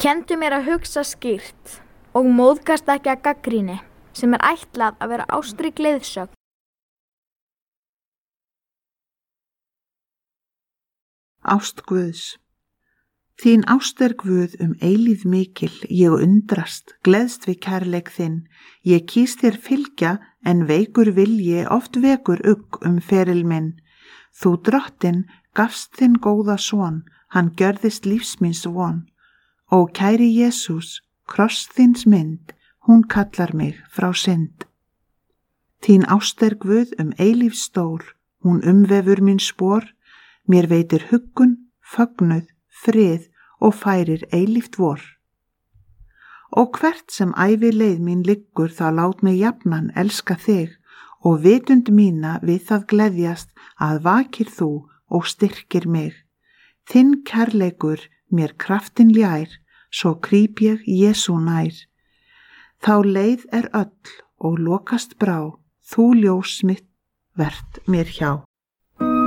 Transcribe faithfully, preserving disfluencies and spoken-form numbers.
Kenndu mér að hugsa skýrt og móðgast ekki að gagnrýni sem er ætlað að vera ástrík leiðsögn. Ást Guðs. Þín ást er Guð um eilíð mikil, ég undrast, gleðst við kærleik þinn, ég kýs þér fylgja, en veikur vilji oft vekur ugg um feril minn. Þú drottin gafst þinn góða son, hann gjörðist lífs míns von. Ó kæri Jesús, kross þíns mynd, hún kallar mig frá synd. Þín ást er Guð um eilíf stór, hún umvefur mín spor, mér veitir huggun, fögnuð, frið og færir eilíft vor. Og hvert sem ævi leið mín liggur þá lát mig jafnan elska þig og vitund mína við það gleðjast að vakir þú og styrkir mig. Þinn kærleikur mér kraftin ljær, svo krýp ég Jesú nær. Þá leið er öll og lokast brá, þú ljós mitt vert mér hjá.